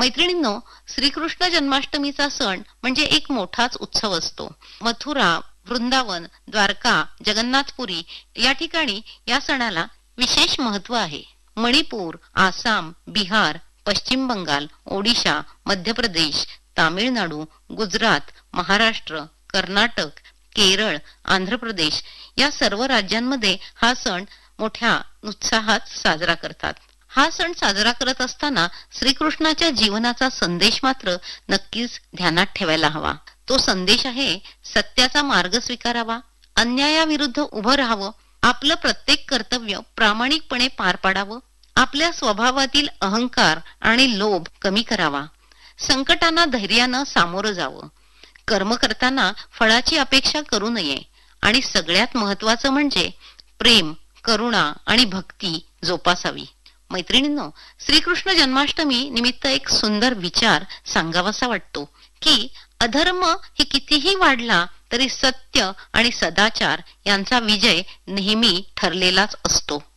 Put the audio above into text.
मैत्रिणींनो, श्रीकृष्ण जन्माष्टमीचा सण म्हणजे एक मोठाच उत्सव असतो. मथुरा, वृंदावन, द्वारका, जगन्नाथपुरी या ठिकाणी या सणाला विशेष महत्त्व आहे. मणिपूर, आसाम, बिहार, पश्चिम बंगाल, ओडिशा, मध्य प्रदेश, तामिळनाडू, गुजरात, महाराष्ट्र, कर्नाटक, केरळ, आंध्र प्रदेश या सर्व राज्यांमध्ये हा सण मोठ्या उत्साहात साजरा करतात. हा सण साजरा करत असताना श्रीकृष्णाच्या जीवनाचा संदेश मात्र नक्कीच ध्यानात ठेवायला हवा. तो संदेश आहे, सत्याचा मार्ग स्वीकारावा, अन्यायाविरुद्ध उभं राहावं, आपलं प्रत्येक कर्तव्य प्रामाणिकपणे पार पाडावं, आपल्या स्वभावातील अहंकार आणि लोभ कमी करावा, संकटांना धैर्यानं सामोरं जावं, कर्म करताना फळाची अपेक्षा करू नये आणि सगळ्यात महत्वाचं म्हणजे प्रेम, करुणा आणि भक्ती जोपासावी. मैत्रिणींनो, श्रीकृष्ण जन्माष्टमी निमित्त एक सुंदर विचार सांगावासा वाटतो की अधर्म हे कितीही वाढला तरी सत्य आणि सदाचार यांचा विजय नेहमी ठरलेलाच असतो.